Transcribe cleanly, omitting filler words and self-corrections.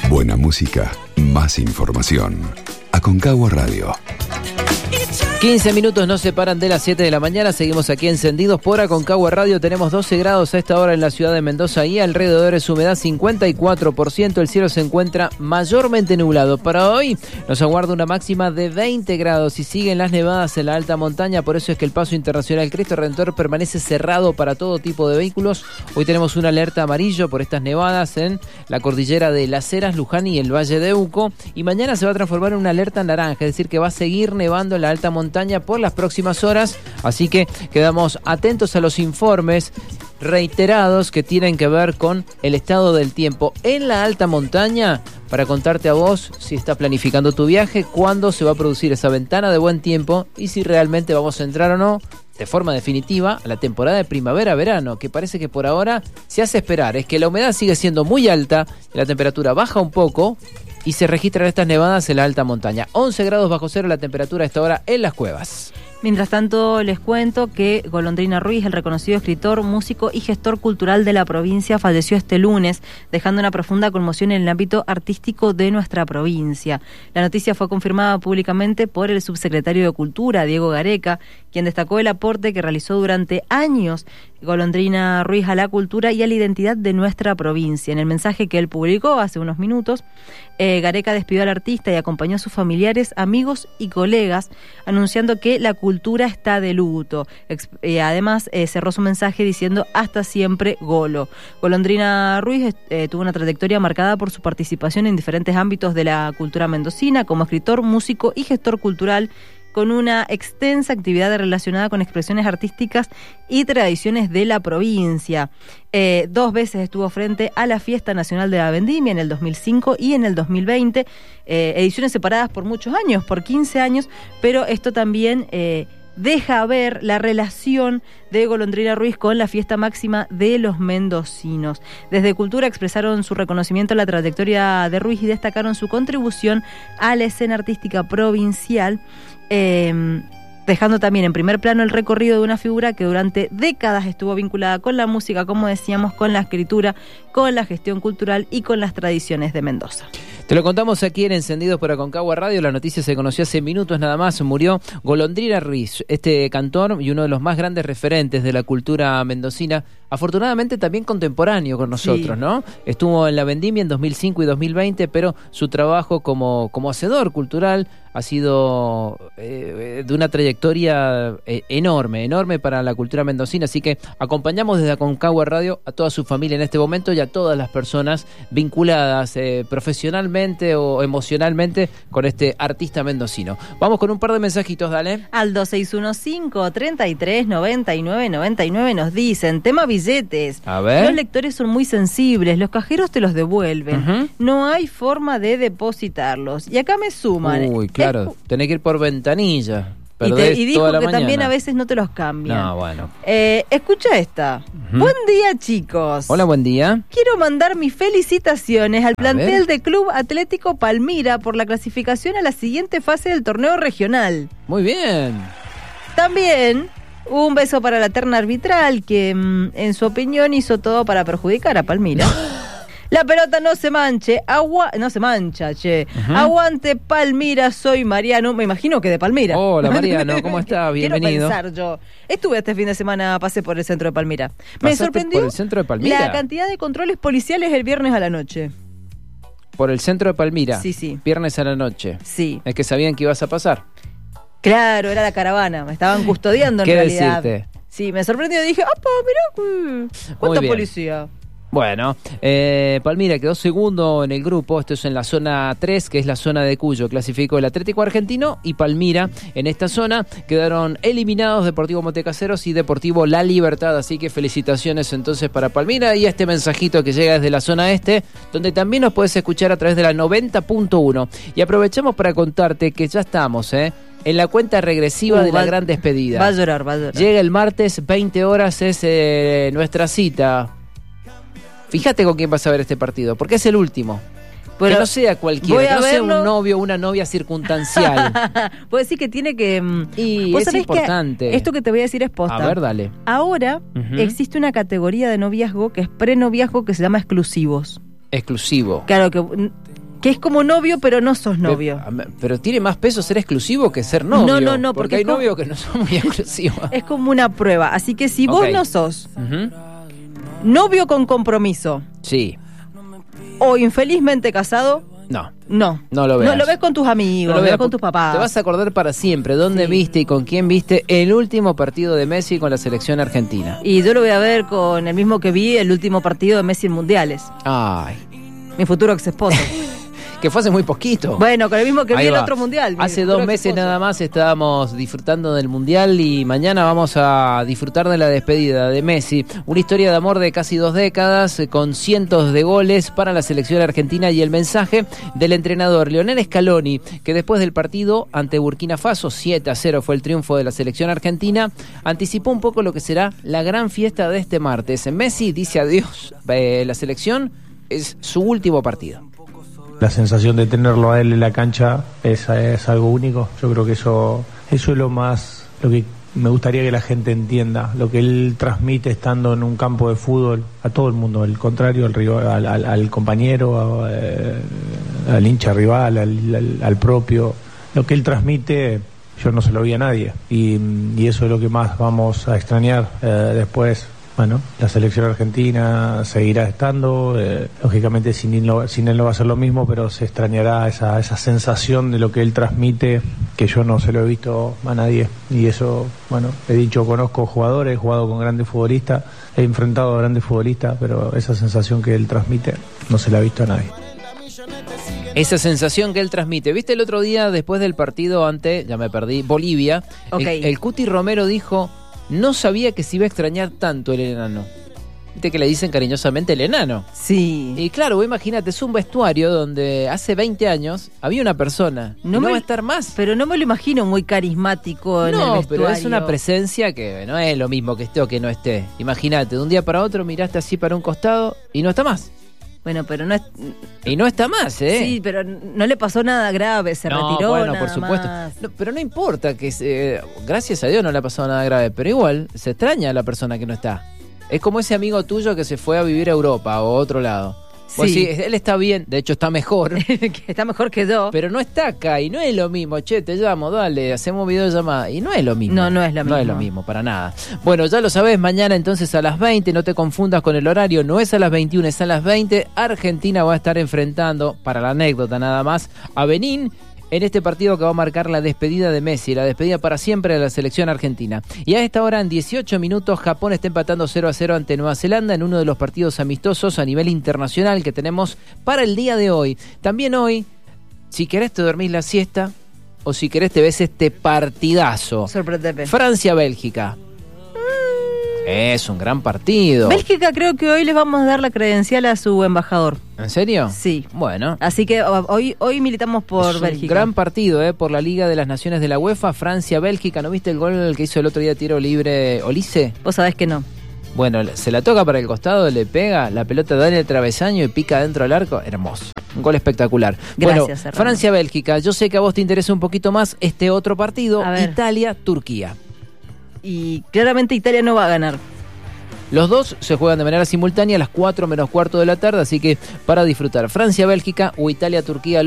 Buena música, más información. Aconcagua Radio. 15 minutos nos separan de las 7 de la mañana. Seguimos aquí encendidos por Aconcagua Radio. Tenemos 12 grados a esta hora en la ciudad de Mendoza y alrededor es humedad 54%. El cielo se encuentra mayormente nublado. Para hoy nos aguarda una máxima de 20 grados y siguen las nevadas en la alta montaña. Por eso es que el paso internacional Cristo Redentor permanece cerrado para todo tipo de vehículos. Hoy tenemos una alerta amarillo por estas nevadas en la cordillera de Las Heras, Luján y el Valle de Uco. Y mañana se va a transformar en una alerta naranja, es decir que va a seguir nevando en la alta montaña por las próximas horas, así que quedamos atentos a los informes reiterados que tienen que ver con el estado del tiempo en la alta montaña para contarte a vos si estás planificando tu viaje, cuándo se va a producir esa ventana de buen tiempo y si realmente vamos a entrar o no de forma definitiva a la temporada de primavera-verano, que parece que por ahora se hace esperar. Es que la humedad sigue siendo muy alta, la temperatura baja un poco y se registran estas nevadas en la alta montaña. 11 grados bajo cero la temperatura a esta hora en las cuevas. Mientras tanto, les cuento que Golondrina Ruiz, el reconocido escritor, músico y gestor cultural de la provincia, falleció este lunes, dejando una profunda conmoción en el ámbito artístico de nuestra provincia. La noticia fue confirmada públicamente por el subsecretario de Cultura, Diego Gareca, quien destacó el aporte que realizó durante años Golondrina Ruiz a la cultura y a la identidad de nuestra provincia. En el mensaje que él publicó hace unos minutos, Gareca despidió al artista y acompañó a sus familiares, amigos y colegas, anunciando que la cultura está de luto. Además, cerró su mensaje diciendo hasta siempre Golo. Golondrina Ruiz tuvo una trayectoria marcada por su participación en diferentes ámbitos de la cultura mendocina, como escritor, músico y gestor cultural, con una extensa actividad relacionada con expresiones artísticas y tradiciones de la provincia. 2 veces estuvo frente a la Fiesta Nacional de la Vendimia en el 2005 y en el 2020, ediciones separadas por muchos años, por 15 años, pero esto también deja ver la relación de Golondrina Ruiz con la fiesta máxima de los mendocinos. Desde Cultura expresaron su reconocimiento a la trayectoria de Ruiz y destacaron su contribución a la escena artística provincial, dejando también en primer plano el recorrido de una figura que durante décadas estuvo vinculada con la música, como decíamos, con la escritura, con la gestión cultural y con las tradiciones de Mendoza. Te lo contamos aquí en Encendidos por Aconcagua Radio. La noticia se conoció hace minutos nada más. Murió Golondrina Ruiz, este cantor y uno de los más grandes referentes de la cultura mendocina. Afortunadamente también contemporáneo con nosotros, sí, ¿no? Estuvo en la Vendimia en 2005 y 2020, pero su trabajo como hacedor cultural ha sido de una trayectoria enorme para la cultura mendocina. Así que acompañamos desde Aconcagua Radio a toda su familia en este momento y a todas las personas vinculadas profesionalmente o emocionalmente con este artista mendocino. Vamos con un par de mensajitos, dale. Al 2615-339999 nos dicen, tema billetes. A ver. Los lectores son muy sensibles, los cajeros te los devuelven. Uh-huh. No hay forma de depositarlos. Y acá me suman. Uy, claro, tenés que ir por ventanilla. Y dijo toda la que mañana. También a veces no te los cambian. No, bueno. Escucha esta. Uh-huh. Buen día, chicos. Hola, buen día. Quiero mandar mis felicitaciones al plantel de Club Atlético Palmira por la clasificación a la siguiente fase del torneo regional. Muy bien. También un beso para la terna arbitral que, en su opinión, hizo todo para perjudicar a Palmira. La pelota no se mancha, che. Uh-huh. Aguante Palmira, soy Mariano. Me imagino que de Palmira. Hola, Mariano, ¿cómo estás? Bienvenido. Quiero pensar yo. Estuve este fin de semana, pasé por el centro de Palmira. Me sorprendió por el centro de Palmira? La cantidad de controles policiales el viernes a la noche. ¿Por el centro de Palmira? Sí. Viernes a la noche. Sí. Es que sabían que ibas a pasar. Claro, era la caravana. Me estaban custodiando en realidad. ¿Qué decirte? Sí, me sorprendió. Dije, ¡apa, mirá! ¿Cuánta policía? Bueno, Palmira quedó segundo en el grupo. Esto es en la zona 3, que es la zona de Cuyo. Clasificó el Atlético Argentino y Palmira. En esta zona quedaron eliminados Deportivo Montecaseros y Deportivo La Libertad. Así que felicitaciones entonces para Palmira. Y este mensajito que llega desde la zona este, donde también nos puedes escuchar a través de la 90.1. Y aprovechamos para contarte que ya estamos, en la cuenta regresiva de la gran despedida. Va a llorar. Llega el martes, 20 horas, es nuestra cita. Fíjate con quién vas a ver este partido, porque es el último. Pero que no sea cualquiera, que no sea un novio o una novia circunstancial. Puedo decir que tiene que... Y es importante. Esto que te voy a decir es posta. A ver, dale. Ahora existe una categoría de noviazgo que es prenoviazgo que se llama exclusivos. Exclusivo. Claro, que que es como novio, pero no sos novio. Pero tiene más peso ser exclusivo que ser novio. No, porque hay novios que no son muy exclusivos. Es como una prueba. Así que si vos no sos novio con compromiso, sí, o infelizmente casado, no lo veas. No lo ves con tus amigos, lo ves con tus papás. Te vas a acordar para siempre dónde viste y con quién viste el último partido de Messi con la selección argentina. Y yo lo voy a ver con el mismo que vi el último partido de Messi en Mundiales. Ay. Mi futuro ex esposo. Que fue hace muy poquito. Bueno, con el mismo que vi el otro Mundial. Hace 2 meses nada más estábamos disfrutando del Mundial y mañana vamos a disfrutar de la despedida de Messi. Una historia de amor de casi 2 décadas con cientos de goles para la selección argentina y el mensaje del entrenador Lionel Scaloni, que después del partido ante Burkina Faso, 7-0 fue el triunfo de la selección argentina, anticipó un poco lo que será la gran fiesta de este martes. Messi dice adiós. La selección es su último partido. La sensación de tenerlo a él en la cancha es algo único. Yo creo que eso es lo que me gustaría que la gente entienda, lo que él transmite estando en un campo de fútbol a todo el mundo, al contrario, al rival, al compañero, al hincha rival, al propio. Lo que él transmite yo no se lo vi a nadie y eso es lo que más vamos a extrañar después. Bueno, la selección argentina seguirá estando, lógicamente sin él no va a ser lo mismo, pero se extrañará esa sensación de lo que él transmite, que yo no se lo he visto a nadie. Y eso, bueno, he dicho, conozco jugadores, he jugado con grandes futbolistas, he enfrentado a grandes futbolistas, pero esa sensación que él transmite no se la ha visto a nadie. Esa sensación que él transmite. ¿Viste el otro día, después del partido ante, ya me perdí, Bolivia? Okay. El Cuti Romero dijo... No sabía que se iba a extrañar tanto el enano. Viste que le dicen cariñosamente el enano. Sí. Y claro, vos imagínate, es un vestuario donde hace 20 años había una persona. No va a estar más. Pero no me lo imagino muy carismático en el vestuario. No, pero es una presencia que no es lo mismo que esté o que no esté. Imagínate, de un día para otro miraste así para un costado y no está más. Bueno, pero no es... Y no está más, ¿eh? Sí, pero no le pasó nada grave, se retiró. Bueno, por supuesto. No, pero no importa, que gracias a Dios no le ha pasado nada grave, pero igual se extraña a la persona que no está. Es como ese amigo tuyo que se fue a vivir a Europa o a otro lado. Pues sí, él está bien, de hecho está mejor. Está mejor que yo. Pero no está acá y no es lo mismo. Che, te llamo, dale, hacemos videollamada. Y no es lo mismo. No es lo mismo. No es lo mismo, para nada. Bueno, ya lo sabés, mañana entonces a las 20, no te confundas con el horario, no es a las 21, es a las 20. Argentina va a estar enfrentando, para la anécdota nada más, a Benín, en este partido que va a marcar la despedida de Messi, la despedida para siempre de la selección argentina. Y a esta hora, en 18 minutos, Japón está empatando 0-0 ante Nueva Zelanda en uno de los partidos amistosos a nivel internacional que tenemos para el día de hoy. También hoy, si querés te dormís la siesta o si querés te ves este partidazo. Sorprendeme. Francia-Bélgica. Es un gran partido. Bélgica creo que hoy les vamos a dar la credencial a su embajador. ¿En serio? Sí. Bueno. Así que hoy militamos por Bélgica. Un gran partido, por la Liga de las Naciones de la UEFA, Francia-Bélgica. ¿No viste el gol que hizo el otro día tiro libre Olise? Vos sabés que no. Bueno, se la toca para el costado, le pega, la pelota da en el travesaño y pica dentro del arco. Hermoso. Un gol espectacular. Gracias, bueno, Francia-Bélgica. Yo sé que a vos te interesa un poquito más este otro partido, Italia-Turquía. Y claramente Italia no va a ganar. Los dos se juegan de manera simultánea a las 4 menos cuarto de la tarde, así que para disfrutar Francia-Bélgica o Italia-Turquía.